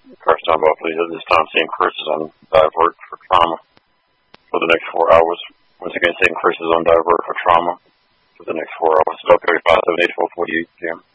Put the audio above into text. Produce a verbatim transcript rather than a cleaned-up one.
Carson Buffalo. At this time, seeing Chris is on divert for trauma for the next four hours. Once again, seeing Chris is on divert for trauma for the next four hours. Stop thirty-five, seven eight, four forty-eight p m